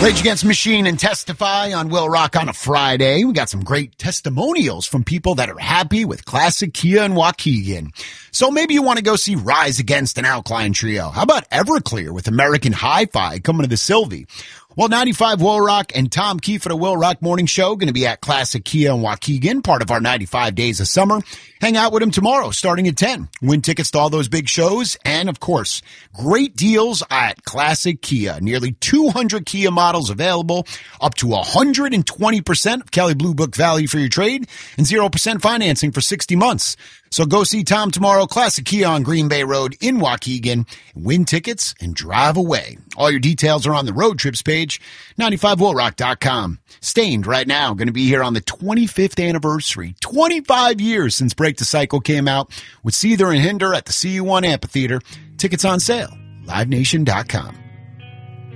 Rage Against the Machine and Testify on Will Rock on a Friday. We got some great testimonials from people that are happy with classic Kia and Waukegan. So maybe you want to go see Rise Against an Alkaline Trio. How about Everclear with American Hi-Fi coming to the Sylvie? Well, 95 Will Rock and Tom Keefe at the Will Rock Morning Show going to be at Classic Kia in Waukegan, part of our 95 Days of Summer. Hang out with him tomorrow starting at 10. Win tickets to all those big shows. And, of course, great deals at Classic Kia. Nearly 200 Kia models available, up to 120% of Kelley Blue Book value for your trade, and 0% financing for 60 months. So go see Tom tomorrow, Classic Kia on Green Bay Road in Waukegan. Win tickets and drive away. All your details are on the road trips page, 95willrock.com. Stained right now, going to be here on the 25th anniversary. 25 years since Break the Cycle came out with Seether and Hinder at the CU1 Amphitheater. Tickets on sale, livenation.com.